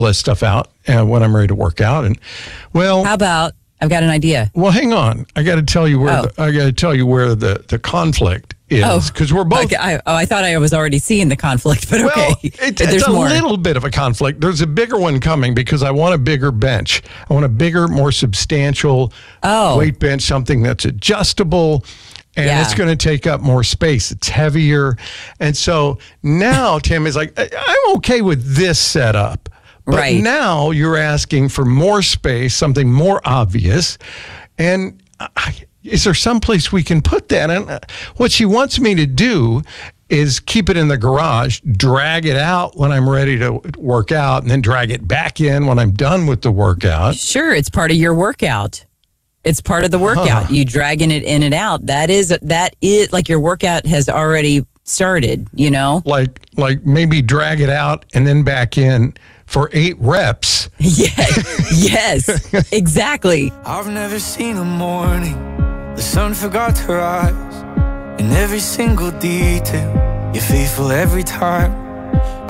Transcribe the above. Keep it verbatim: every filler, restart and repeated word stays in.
that stuff out uh, when I'm ready to work out. And well, how about I've got an idea. Well, hang on. I got to tell you where oh. the, I got to tell you where the, the conflict is because oh. we're both. Okay. I, oh, I thought I was already seeing the conflict, but well, okay. It, There's it's a more. little bit of a conflict. There's a bigger one coming because I want a bigger bench. I want a bigger, more substantial oh. weight bench, something that's adjustable. And yeah. it's going to take up more space. It's heavier. And so now Tim is like, I'm okay with this setup. But right. now you're asking for more space, something more obvious. And I, is there some place we can put that? And what she wants me to do is keep it in the garage, drag it out when I'm ready to work out, and then drag it back in when I'm done with the workout. Sure, it's part of your workout. It's part of the workout. Huh. You dragging it in and out. That is that is like your workout has already started, you know? Like like maybe drag it out and then back in for eight reps. Yeah, yes, exactly. I've never seen a morning the sun forgot to rise. In every single detail, you're faithful every time.